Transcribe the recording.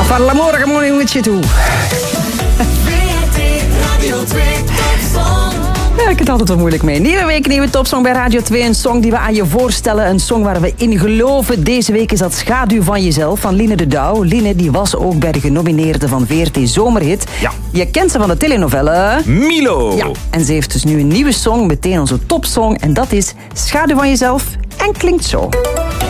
Far l'amore come un tu. Daar heb ik het altijd wel moeilijk mee. Nieuwe week, nieuwe topsong bij Radio 2. Een song die we aan je voorstellen. Een song waar we in geloven. Deze week is dat Schaduw van jezelf van Line de Douw. Line die was ook bij de genomineerden van VRT Zomerhit. Ja. Je kent ze van de telenovelle Milo. Ja, en ze heeft dus nu een nieuwe song. Meteen onze topsong. En dat is Schaduw van jezelf. En klinkt zo.